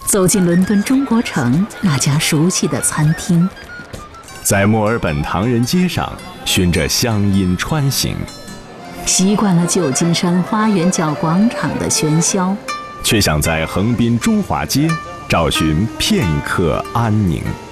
走进伦敦中国城那家熟悉的餐厅， 在墨尔本唐人街上循着乡音穿行， 习惯了旧金山花园角广场的喧嚣， 却想在横滨中华街找寻片刻安宁。